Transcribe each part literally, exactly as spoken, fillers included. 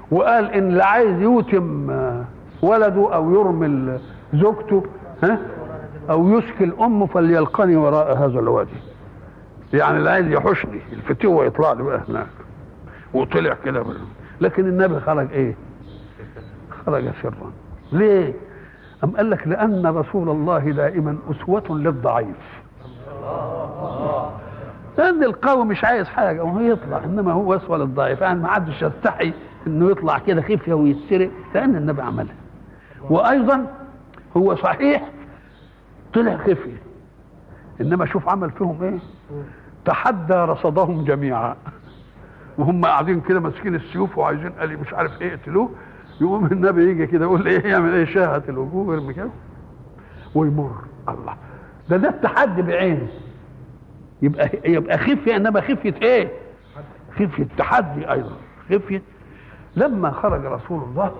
وقال ان اللي عايز يوتم ولده او يرمي زوجته ها او يشكل امه فليلقني وراء هذا الوادي. يعني اللي عايز يحشني الفتوه يطلع له بقى هناك. وطلع كده. لكن النبي خرج ايه؟ خرج سرا. ليه؟ أم قال لك لأن رسول الله دائما أسوة للضعيف. لأن القوي مش عايز حاجة وهو يطلع، إنما هو أسوة للضعيف. يعني ما حدش يستحي إنه يطلع كده خفية ويتسرق، لأن النبي عملها. وأيضا هو صحيح طلع خفية، إنما شوف عمل فيهم إيه؟ تحدى رصدهم جميعا وهم قاعدين كده ماسكين السيوف وعايزين قال مش عارف إيه يقتلوه. يقوم النبي يجي كده يقول ايه يعمل ايه؟ شاهة الوجوه ويرمي كده ويمر. الله، ده ده التحدي بعينه. يبقى يبقى خفيه، انما خفيه ايه؟ خفيه التحدي ايضا. خفيه. لما خرج رسول الله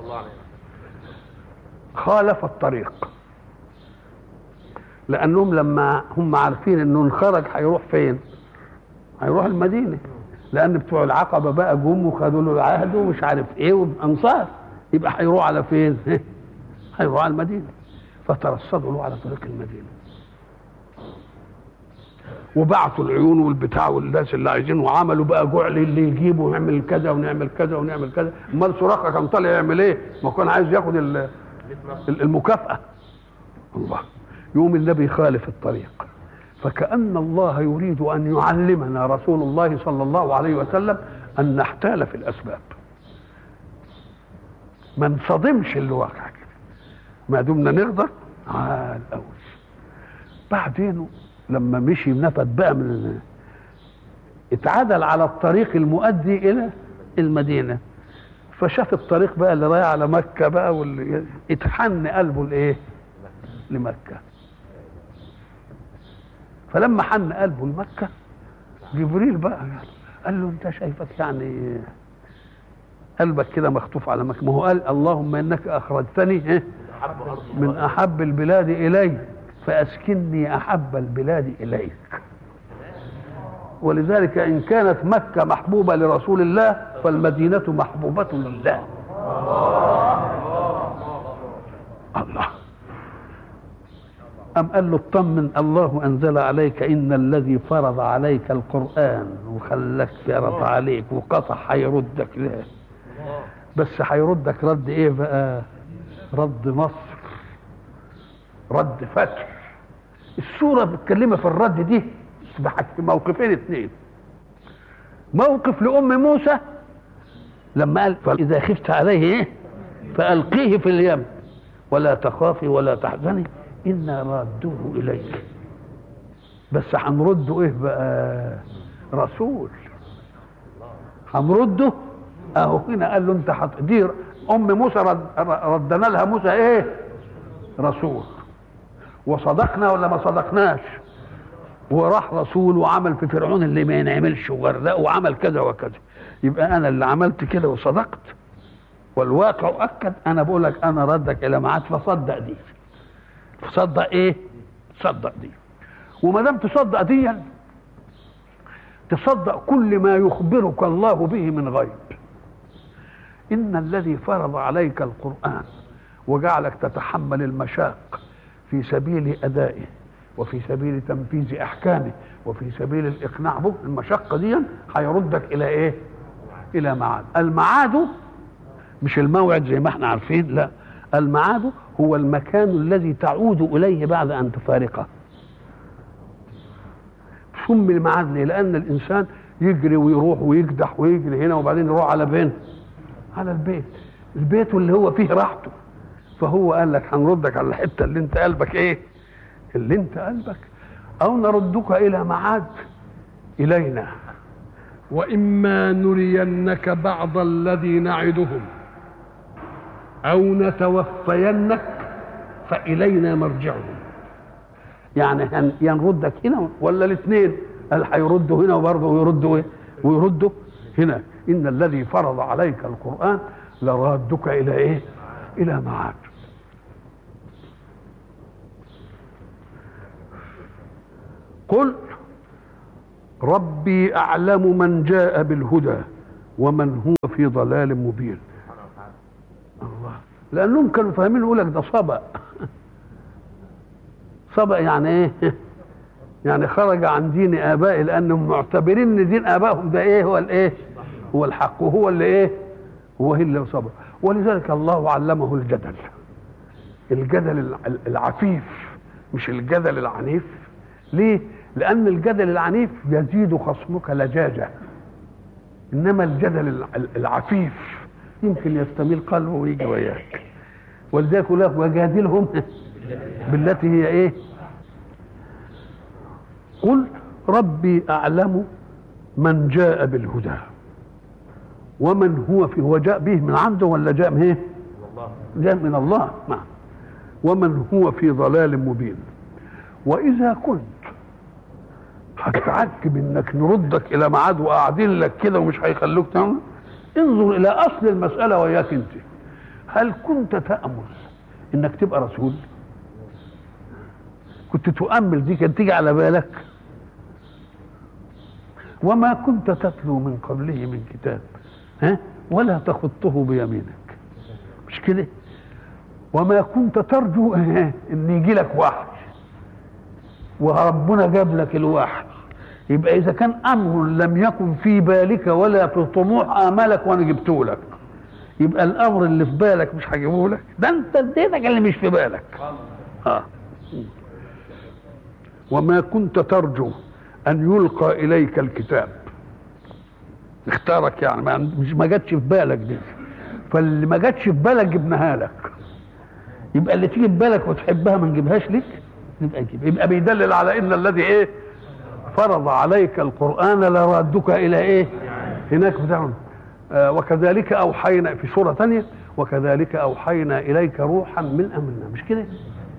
خالف الطريق، لانهم لما هم عارفين انه انخرج هيروح فين؟ هيروح المدينه، لان بتوع العقبه بقى جم وخدوا له العهد ومش عارف ايه وانصار، يبقى هيروح على فين؟ هيروح على المدينه. فترصدوا له على طريق المدينه وبعثوا العيون والبتاع والناس اللي عايزين، وعملوا بقى جعل اللي يجيبه ونعمل كذا ونعمل كذا ونعمل كذا. امال سراقه كان طالع يعمل ايه؟ ما كان عايز ياخد المكافاه. الله. يوم النبي خالف الطريق، فكأن الله يريد أن يعلمنا رسول الله صلى الله عليه وسلم أن نحتال في الأسباب، ما نصدمش اللي واقع كده، ما دمنا نقدر على الأول. بعدين لما مشي نفد بقى من اتعدل على الطريق المؤدي إلى المدينة، فشاف الطريق بقى اللي رايح على مكة بقى، واللي اتحن قلبه لإيه؟ لمكة. فلما حن قلبه لمكة جبريل بقى قال له انت شايفك يعني قلبك كده مخطوف على مكة. ما هو قال اللهم انك اخرجتني من احب البلاد الي فاسكنني احب البلاد اليك. ولذلك ان كانت مكة محبوبة لرسول الله فالمدينة محبوبة لله. الله. أم قال له اطمن، الله أنزل عليك إن الذي فرض عليك القرآن وخلك فرض عليك وقطع هيردك له، بس هيردك رد إيه بقى؟ رد نصر، رد فتح. السورة بتكلمها في الرد دي في موقفين اثنين. موقف لأم موسى لما قال فإذا خفت عليه إيه؟ فألقيه في اليم ولا تخافي ولا تحزني إنا رادوه إليك. بس هنرده إيه بقى؟ رسول. هنرده أهو هنا قال له أنت هتدير أم موسى رد ردنا لها موسى إيه؟ رسول. وصدقنا ولا ما صدقناش؟ وراح رسول وعمل في فرعون اللي ما ينعملش وغرقه وعمل كذا وكذا. يبقى أنا اللي عملت كده وصدقت والواقع أكد. أنا بقول لك أنا ردك إلى معاد فصدق دي. تصدق ايه؟ تصدق دي. وما دام تصدق دي تصدق كل ما يخبرك الله به من غيب. ان الذي فرض عليك القرآن وجعلك تتحمل المشاق في سبيل ادائه وفي سبيل تنفيذ احكامه وفي سبيل الاقناع به، المشقه دي هيردك الى ايه؟ الى معاد. المعاد مش الموعد زي ما احنا عارفين، لا، المعاد هو المكان الذي تعود إليه بعد أن تفارقه. سمي المعاد ليه؟ لأن الإنسان يجري ويروح ويكدح ويجري هنا وبعدين يروح على فين؟ على البيت. البيت اللي هو فيه راحته. فهو قال لك هنردك على الحتة اللي انت قلبك ايه؟ اللي انت قلبك، أو نردك إلى معاد إلينا وإما نرينك بعض الذي نعدهم أو نتوفينك فإلينا مرجعهم. يعني ينردك هنا ولا الاثنين؟ قال هيردوا هنا وبرضه ويردوا ايه؟ ويردوا هنا. إن الذي فرض عليك القرآن لرادك إلى ايه؟ إلى معاد. قل ربي أعلم من جاء بالهدى ومن هو في ضلال مبين. لانهم كانوا فاهمين يقول لك ده صبأ. صبأ يعني ايه؟ يعني خرج عن دين ابائه، لانهم معتبرين ان دين ابائهم ده ايه؟ هو الايه؟ هو الحق، وهو اللي ايه؟ هو اللي صبر. ولذلك الله علمه الجدل، الجدل العفيف مش الجدل العنيف. ليه؟ لان الجدل العنيف يزيد خصمك لجاجه، انما الجدل العفيف يمكن يستميل قلبه ويجي وياك. ولذلك يقول لك وجادلهم بالتي هي ايه؟ قل ربي اعلم من جاء بالهدى ومن هو فيه. هو جاء به من عنده ولا جاء من ايه؟ جاء من الله. نعم. ومن هو في ضلال مبين. واذا كنت هتعجب انك نردك الى ميعاد وقاعدين لك كده ومش هيخلوك تعمل، انظر الى اصل المساله وياك انت. هل كنت تامل انك تبقى رسول؟ كنت تؤمل دي كانت تيجي على بالك؟ وما كنت تتلو من قبله من كتاب ها ولا تخطه بيمينك، مش كده؟ وما كنت ترجو ان يجي لك وحي وربنا جاب لك الوحي. يبقى اذا كان امر لم يكن في بالك ولا في طموح امالك وانا جبته لك، يبقى الامر اللي في بالك مش هجيبه لك، ده انت اديتك اللي مش في بالك. اه وما كنت ترجو ان يلقى اليك الكتاب، اختارك يعني ما مش ما جاتش في بالك دي، فاللي ما جاتش في بالك جبناها لك. يبقى اللي تيجي في بالك وتحبها ما نجيبهاش لك، يبقى يجيب. يبقى بيدلل على ان الذي ايه فرض عليك القرآن لرادك الى ايه هناك بتاعهم. آه وكذلك اوحينا في سورة ثانية وكذلك اوحينا اليك روحا من امرنا، مش كده؟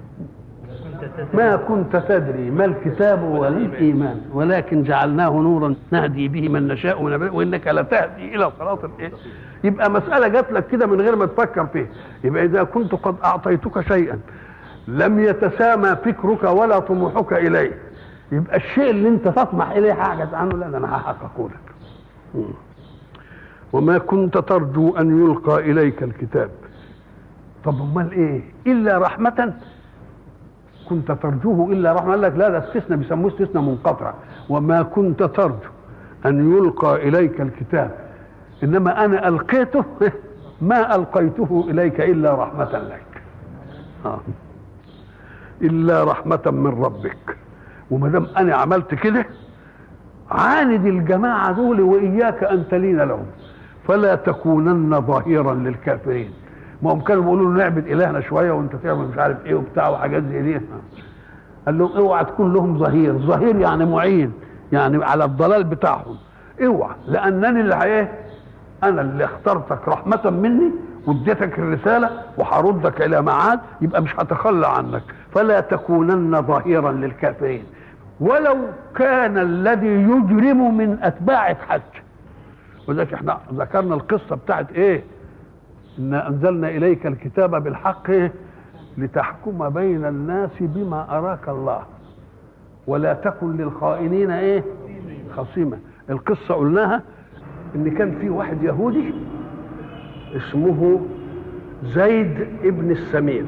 ما كنت تدري ما الكتاب ولا الايمان ولكن جعلناه نورا نهدي به من نشاء من عبادنا وانك لتهدي الى صراط الايه. يبقى مساله جات لك كده من غير ما تفكر فيها. يبقى اذا كنت قد اعطيتك شيئا لم يتسامى فكرك ولا طموحك اليه، يبقى الشيء اللي انت تطمح اليه حاجه عنه لا انا هحققه لك. وما كنت ترجو ان يلقى اليك الكتاب. طب امال ايه؟ الا رحمه كنت ترجوه الا رحمه. قال لك لا، ده استثناء بيسموه استثناء منقطع. وما كنت ترجو ان يلقى اليك الكتاب انما انا القيته ما القيته اليك الا رحمه لك. آه. الا رحمه من ربك. وما دام انا عملت كده عاند الجماعه دول واياك ان تلين لهم فلا تكونن ظهيرا للكافرين. ما هم كانوا بيقولوا نعبد الهنا شويه وانت تعمل مش عارف ايه وبتاع وحاجات زي دي. قال لهم اوعى تكون لهم ظهير. ظهير يعني معين، يعني على الضلال بتاعهم. اوعى، لانني اللي ايه انا اللي اخترتك رحمه مني واديتك الرساله وهردك الى معاد، يبقى مش هتخلى عنك. فلا تكونن ظهيرا للكافرين ولو كان الذي يجرم من اتباع الحج. وذلك احنا ذكرنا القصه بتاعت ايه؟ إنا أنزلنا إليك الكتاب بالحق لتحكم بين الناس بما أراك الله ولا تكن للخائنين إيه خصيما. القصة قلناها إن كان في واحد يهودي اسمه زيد ابن السمين،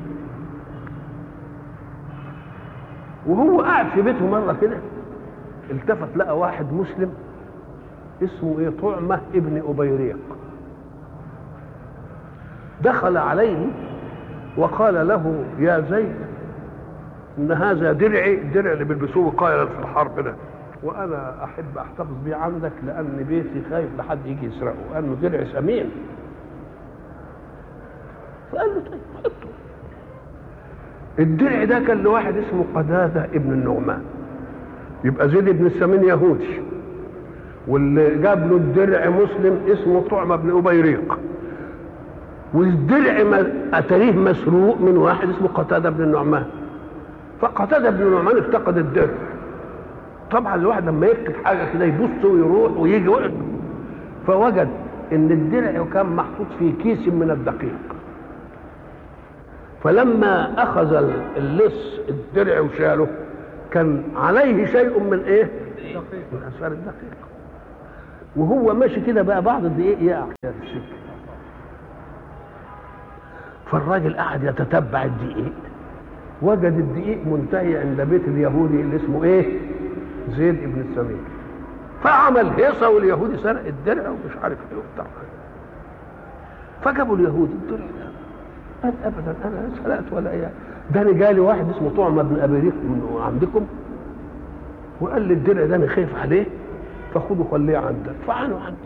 وهو قاعد في بيته مرة كده التفت لقى واحد مسلم اسمه إيه طعمة ابن أبيريق. دخل عليه وقال له يا زيد ان هذا درعي، الدرع اللي بيلبسوه قائلا في الحرب ده، وانا احب احتفظ بيه عندك لان بيتي خايف لحد يجي يسرقه، لانه درع ثمين. فقال له طيب حطه. الدرع ده كان لواحد اسمه قتادة ابن النعمان. يبقى زيد بن السمين يهودي واللي جاب له الدرع مسلم اسمه طعمة بن أبيريق، والدرع اتريه مسروق من واحد اسمه قتادة بن النعمان. فقتادة بن النعمان افتقد الدرع. طبعا الواحد لما يفقد حاجه كده يبص ويروح ويجي وقت، فوجد ان الدرع كان محطوط في كيس من الدقيق. فلما اخذ اللص الدرع وشاله كان عليه شيء من ايه؟ من اثار الدقيق. وهو ماشي كده بقى بعض الدقيق يقع في السكه، فالراجل قعد يتتبع الدقيق، وجد الدقيق منتهي عند بيت اليهودي اللي اسمه ايه؟ زيد ابن السمين. فعمل هيصه واليهودي سرق الدرع ومش عارف ايه وبتاع. فجابوا اليهودي الدرع ده، قال ابدا انا سرقت ولا ايه، ده انا جالي واحد اسمه طعمه بن ابريق من عندكم وقال لي الدرع ده انا خايف عليه فخده خليه عندك، فعنوا عندي.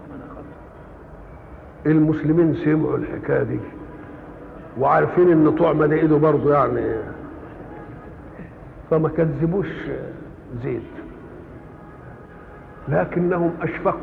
المسلمين سمعوا الحكايه دي وعارفين ان طعمه ده ايده برضه يعني، فما كذبوش زيد، لكنهم اشفقوا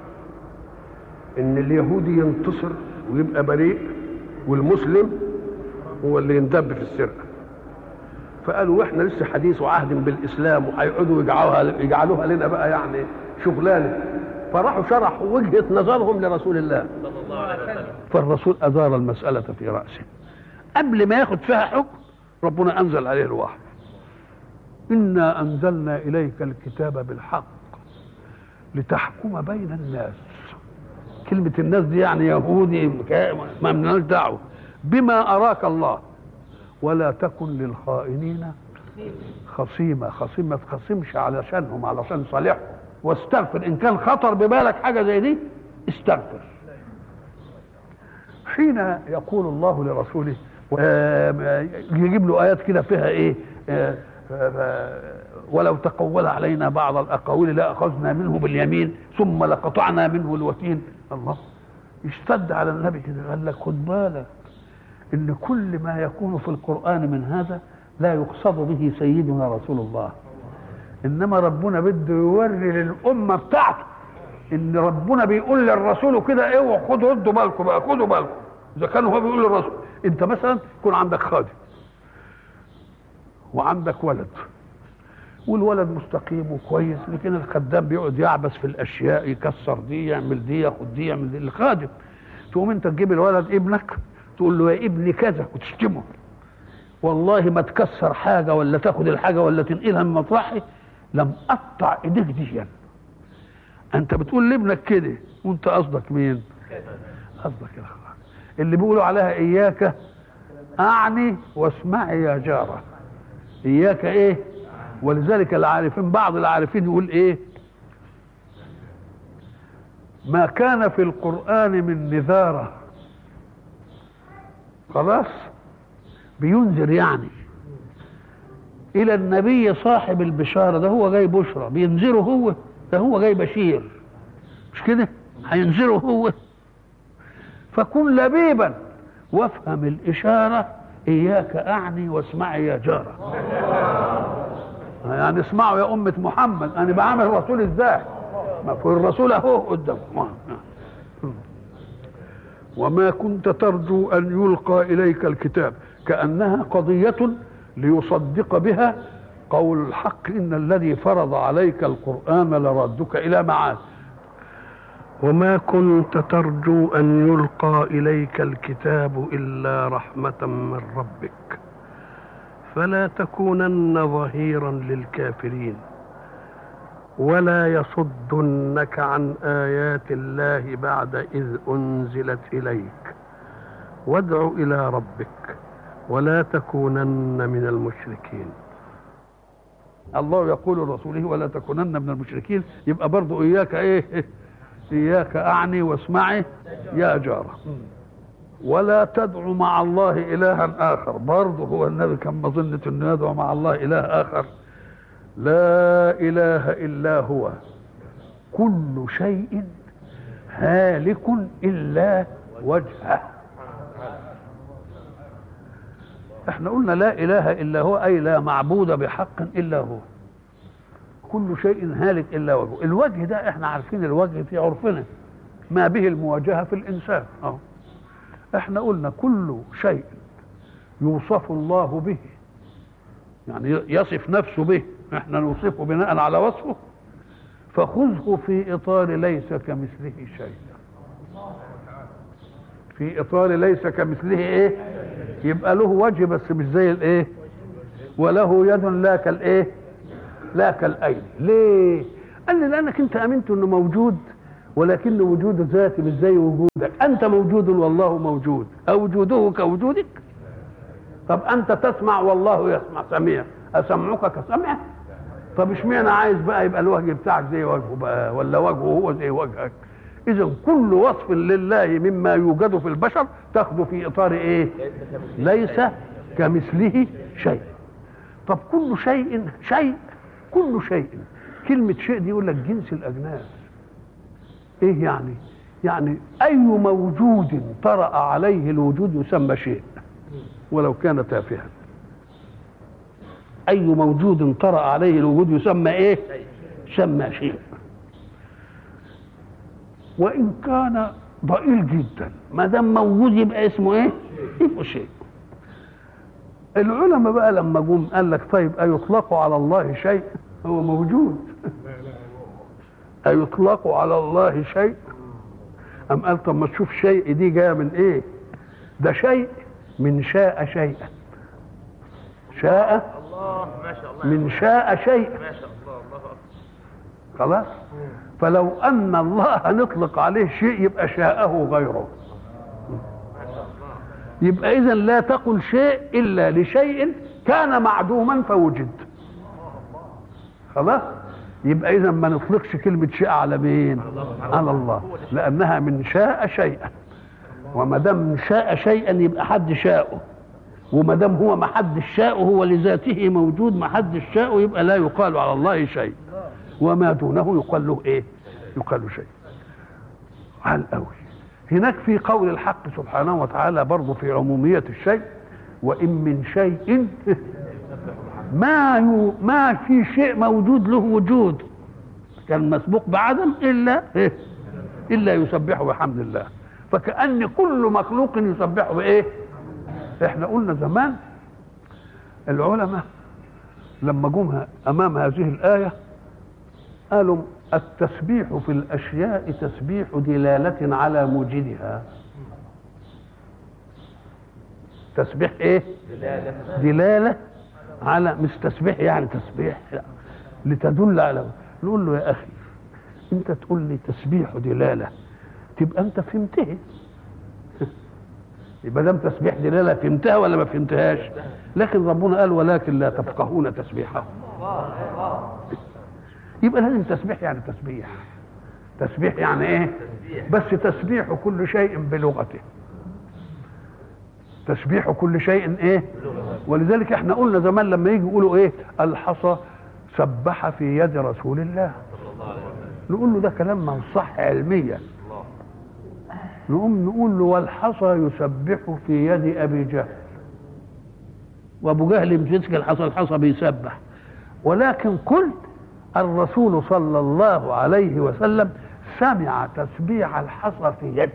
ان اليهودي ينتصر ويبقى بريء والمسلم هو اللي يندب في السرقه. فقالوا واحنا لسه حديث وعهد بالاسلام وهيقعدوا يجعلوها يجعلوها لنا بقى يعني شغلانه، فراحوا شرحوا وجهه نظرهم لرسول الله صلى الله عليه وسلم. فالرسول ادار المساله في راسه قبل ما ياخد فيها حكم. ربنا انزل عليه الوحي: انا انزلنا اليك الكتاب بالحق لتحكم بين الناس. كلمه الناس دي يعني يهودي ما لناش دعوه، بما اراك الله ولا تكن للخائنين خصيما. خصيم ما تخصمش علشانهم، علشان صالحهم، واستغفر ان كان خطر ببالك حاجه زي دي استغفر. حين يقول الله لرسوله يجيب له ايات كده فيها ايه؟ ولو تقول علينا بعض الاقاويل لاخذنا منه باليمين ثم لقطعنا منه الوتين. الله يشتد على النبي كده، قال لك خد بالك ان كل ما يكون في القرآن من هذا لا يقصد به سيدنا رسول الله، انما ربنا بده يوري للامه بتاعته ان ربنا بيقول للرسول كده ايه، وخدوا ردوا بالكم بقى، خدوا بالكم. اذا كان هو بيقول للرسول، انت مثلا يكون عندك خادم وعندك ولد والولد مستقيم وكويس، لكن الخدام بيقعد يعبس في الاشياء، يكسر دي يعمل دي ياخد دي يعمل دي. الخادم تقوم انت تجيب الولد ابنك تقول له يا ابني كذا وتشتمه، والله ما تكسر حاجه ولا تاخد الحاجه ولا تنقلها من مطرحي لم اقطع ايديك دي. انت بتقول لابنك كده وانت قصدك مين؟ قصدك الاخوان اللي بيقولوا عليها اياك اعني واسمعي يا جاره. اياك ايه؟ ولذلك العارفين بعض العارفين يقول ايه؟ ما كان في القرآن من نذاره، خلاص بينذر يعني الى النبي صاحب البشاره، ده هو جاي بشرى بينذره هو، ده هو جاي بشير مش كده؟ هينذره هو. فكن لبيبا وافهم الاشاره اياك اعني واسمعي يا جاره. يعني اسمعوا يا امه محمد انا بعمل الرسول ازاي، ما في الرسول اهو قدام. وما كنت ترجو ان يلقى اليك الكتاب، كانها قضيه ليصدق بها قول الحق ان الذي فرض عليك القرآن لردك الى معاد. وما كنت ترجو ان يلقى اليك الكتاب الا رحمة من ربك فلا تكونن ظهيرا للكافرين ولا يصدنك عن آيات الله بعد إذ أنزلت إليك وادع إلى ربك ولا تكونن من المشركين. الله يقول لرسوله ولا تكونن من المشركين، يبقى برضو إياك إيه؟ إياك أعني واسمعي يا جارة. ولا تدعو مع الله إلها آخر، برضو هو النبي كان مظنة أنه يدعو مع الله إله آخر. لا إله إلا هو كل شيء هالك إلا وجهه. احنا قلنا لا إله إلا هو أي لا معبود بحق إلا هو، كل شيء هالك إلا وجهه. الوجه ده احنا عارفين الوجه في عرفنا ما به المواجهة في الإنسان. أه. احنا قلنا كل شيء يوصف الله به، يعني يصف نفسه به، احنا نوصفه بناء على وصفه، فخذه في اطار ليس كمثله شيء. في اطار ليس كمثله ايه؟ يبقى له وجه بس مش زي الايه، وله يد لا كالايه، لا كالايدي. ليه؟ قال لي لانك انت امنت انه موجود ولكن وجود ذاتي مش زي وجودك. انت موجود والله موجود، او وجوده كوجودك. طب انت تسمع والله يسمع، سميع، اسمعك كسمعه؟ طب اشمعنى عايز بقى يبقى الوجه بتاعك زي وجهه بقى، ولا وجهه هو زي وجهك؟ اذا كل وصف لله مما يوجد في البشر تاخذه في اطار ايه؟ ليس كمثله شيء. طب كل شيء شيء، كل شيء، كلمة شيء دي يقول لك جنس الأجناس. إيه يعني؟ يعني أي موجود طرأ عليه الوجود يسمى شيء ولو كان تافها. أي موجود طرأ عليه الوجود يسمى إيه؟ يسمى شيء، وإن كان ضئيل جدا، ما دام موجود يبقى اسمه إيه؟ يبقى شيء. العلماء بقى لما جم قال لك طيب أيطلق على الله شيء؟ هو موجود. أيطلق على الله شيء؟ أم قال طب ما تشوف شيء دي جايه من إيه؟ ده شيء من شاء شيئا. شاء من شاء شيئا. خلاص؟ فلو أن الله نطلق عليه شيء يبقى شاءه غيره. يبقى إذن لا تقل شيء إلا لشيء كان معدوما فوجد. خلاص؟ يبقى إذن ما نطلقش كلمة شيء على مين؟ على الله، لأنها من شاء شيئا، وما دام شاء شيئا يبقى حد شاءه، وما دام هو ما حد شاءه، هو لذاته موجود ما حد شاءه، يبقى لا يقال على الله شيء، وما دونه يقال له إيه؟ يقال له شيء. على الأول هناك في قول الحق سبحانه وتعالى برضه في عمومية الشيء: وإن من شيء ما يو ما في شيء موجود له وجود كان مسبوق بعدم إلا إيه؟ إلا يسبحه بحمد الله. فكأن كل مخلوق يسبحه بإيه؟ إحنا قلنا زمان العلماء لما جم أمام هذه الآية قالوا التسبيح في الأشياء تسبيح دلالة على موجدها. تسبيح إيه؟ دلالة, دلالة على، مش تسبيح يعني تسبيح لا. لتدل على، نقول له يا أخي أنت تقول لي تسبيح دلالة، تبقى أنت فهمته. يبقى دام تسبيح دلالة فهمتها ولا ما فهمتهاش؟ لكن ربنا قال ولكن لا تفقهون تسبيحه. يبقى لازم تسبيح يعني تسبيح. تسبيح يعني ايه؟ بس تسبيح كل شيء بلغته. تسبيح كل شيء ايه؟ ولذلك احنا قلنا زمان لما يجي يقولوا ايه؟ الحصى سبح في يد رسول الله، نقول له ده كلام ما صح علميا. نقوم نقول له والحصى يسبح في يد ابي جهل، وابو جهل مسك الحصى، الحصى بيسبح. ولكن قل الرسول صلى الله عليه وسلم سمع تسبيح الحصى في يده.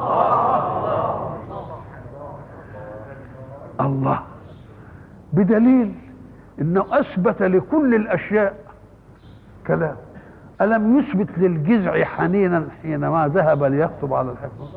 الله، بدليل انه اثبت لكل الاشياء كلام. الم يثبت للجذع حنينا حينما ذهب ليخطب على الحفظ؟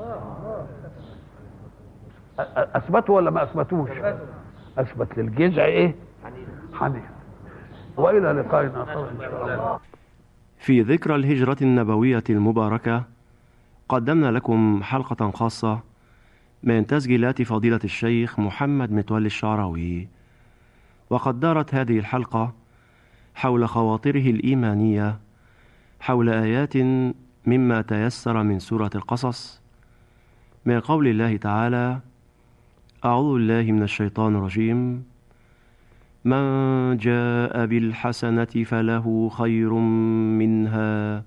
اثبته ولا ما اثبتوش؟ اثبت للجذع ايه؟ حنين. والى لقاء اخر ان شاء الله. في ذكرى الهجرة النبوية المباركة قدمنا لكم حلقة خاصة من تسجيلات فضيلة الشيخ محمد متولي الشعراوي، وقد دارت هذه الحلقة حول خواطره الإيمانية حول آيات مما تيسر من سورة القصص، من قول الله تعالى: أعوذ بالله من الشيطان الرجيم: من جاء بالحسنة فله خير منها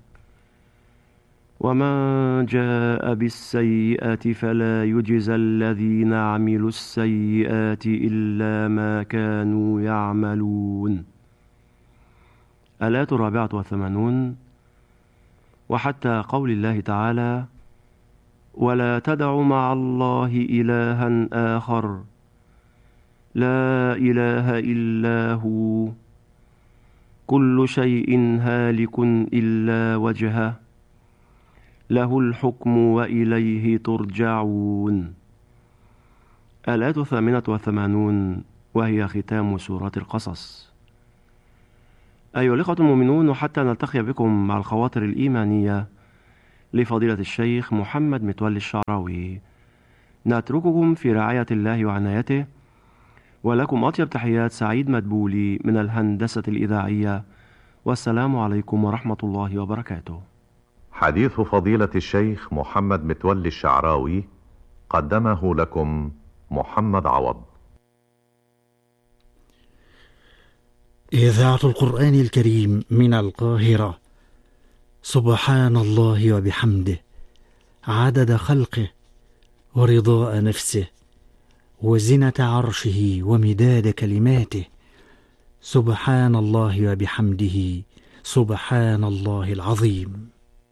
ومن جاء بالسيئة فلا يجزى الذين عملوا السيئات إلا ما كانوا يعملون. الآية الرابعة والثمانون. وحتى قول الله تعالى: ولا تدع مع الله إلها آخر لا إله إلا هو كل شيء هالك إلا وجهه له الحكم وإليه ترجعون. الآية الثامنة والثمانون، وهي ختام سورة القصص. أيها الإخوة المؤمنون، وحتى نلتقي بكم مع الخواطر الإيمانية لفضيلة الشيخ محمد متولي الشعراوي. نترككم في رعاية الله وعنايته، ولكم أطيب تحيات سعيد مدبولي من الهندسة الإذاعية، والسلام عليكم ورحمة الله وبركاته. حديث فضيلة الشيخ محمد متولي الشعراوي قدمه لكم محمد عوض. إذاعة القرآن الكريم من القاهرة. سبحان الله وبحمده عدد خلقه ورضاء نفسه وزنة عرشه ومداد كلماته. سبحان الله وبحمده سبحان الله العظيم.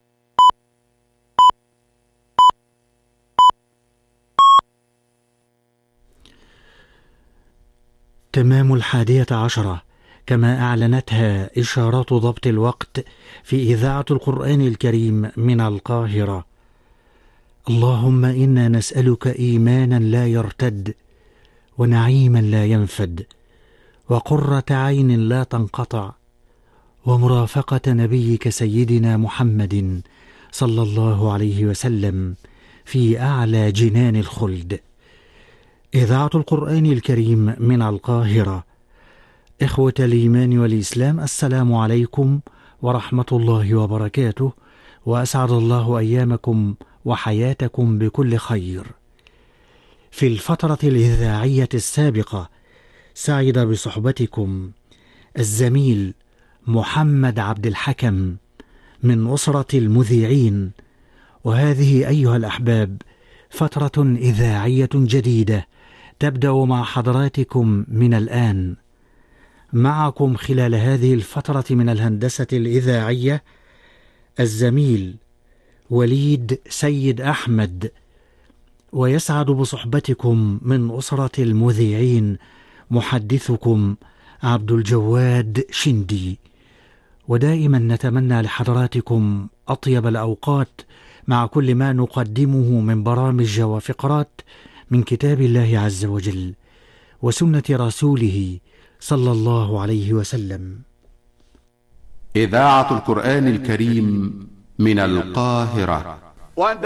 تمام الحادية عشرة كما أعلنتها إشارات ضبط الوقت في إذاعة القرآن الكريم من القاهرة. اللهم إنا نسألك إيمانا لا يرتد، ونعيما لا ينفد، وقرة عين لا تنقطع، ومرافقة نبيك سيدنا محمد صلى الله عليه وسلم في أعلى جنان الخلد. إذاعة القرآن الكريم من القاهرة. إخوة الإيمان والإسلام، السلام عليكم ورحمة الله وبركاته، وأسعد الله أيامكم وحياتكم بكل خير. في الفترة الإذاعية السابقة سعد بصحبتكم الزميل محمد عبد الحكم من أسرة المذيعين، وهذه أيها الأحباب فترة إذاعية جديدة تبدأ مع حضراتكم من الآن. معكم خلال هذه الفترة من الهندسة الإذاعية الزميل وليد سيد أحمد، ويسعد بصحبتكم من أسرة المذيعين محدثكم عبد الجواد شندي. ودائما نتمنى لحضراتكم أطيب الأوقات مع كل ما نقدمه من برامج وفقرات من كتاب الله عز وجل وسنة رسوله صلى الله عليه وسلم. إذاعة القرآن الكريم من القاهرة.